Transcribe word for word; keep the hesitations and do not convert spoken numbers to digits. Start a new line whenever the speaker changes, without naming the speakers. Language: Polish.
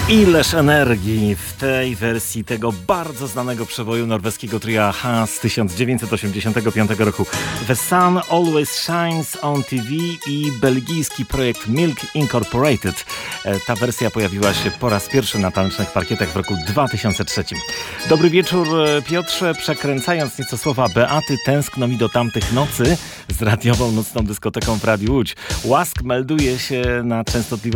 Ileż energii w tej wersji tego bardzo znanego przeboju norweskiego tria H z tysiąc dziewięćset osiemdziesiątego piątego roku. The Sun Always Shines on T V i belgijski projekt Milk Incorporated. Ta wersja pojawiła się po raz pierwszy na tanecznych parkietach w roku dwa tysiące trzecim. Dobry wieczór, Piotrze. Przekręcając nieco słowa Beaty, tęskno mi do tamtych nocy z radiową nocną dyskoteką w Radiu Łódź. Łask melduje się na częstotliwości